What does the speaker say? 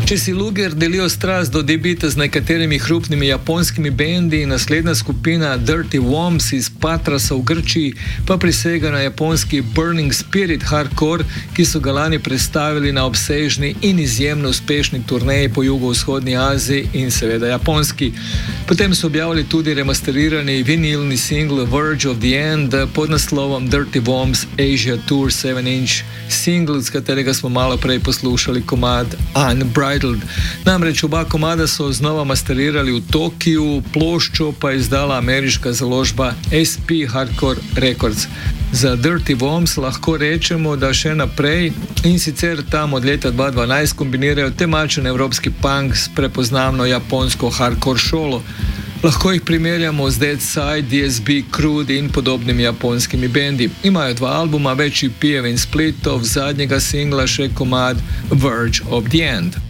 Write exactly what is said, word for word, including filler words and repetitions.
Če si Luger delijo strast do debita z nekaterimi hrupnimi japonskimi bendi, naslednja skupina Dirty Worms iz Patrasa v Grčiji pa prisega na japonski Burning Spirit hardcore, ki so ga lani predstavili na obsežni in izjemno uspešni turneji po jugovzhodni Aziji in seveda japonski. Potem so objavili tudi remasterirani vinilni single Verge of the End pod naslovom Dirty Worms Asia Tour sedem inch single, z katerega smo malo prej poslušali komad Unbridled. Namreč oba komada so znova masterirali v Tokiu, ploščo pa je izdala ameriška založba S P Hardcore Records. Za Dirty Worms lahko rečemo, da še naprej in sicer tam od leta dva tisoč dvanajst kombinirajo temačen evropski punk s prepoznavno japonsko hardcore šolo. Lahko jih primerjamo z Dead Side, D S B, Crude in podobnimi japonskimi bendi. Imajo dva albuma, več E P-jev in splitov, zadnjega singla še komad Verge of the End.